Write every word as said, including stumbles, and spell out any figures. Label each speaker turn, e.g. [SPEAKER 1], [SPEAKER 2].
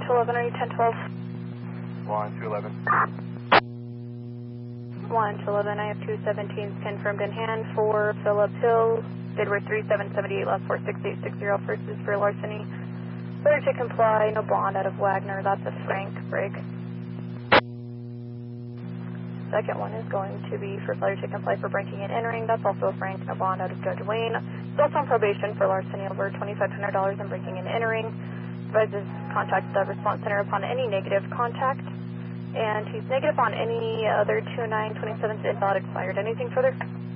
[SPEAKER 1] to eleven, are you ten twelve?
[SPEAKER 2] one to eleven.
[SPEAKER 1] one to eleven, I have two seventeens confirmed in hand for Phillip Hill. Deadwood three seven seven eight, last four six eight six zero, first is for larceny. Clear to comply, no bond out of Wagner, that's a Frank break. Second one is going to be for failure to comply for breaking and entering, that's also a Frank, no bond out of Judge Wayne. He's also on probation for larceny over twenty-five hundred dollars and breaking and entering. Advises contact the response center upon any negative contact. And he's negative on any other two nine twenty-sevens invalid expired. Anything further?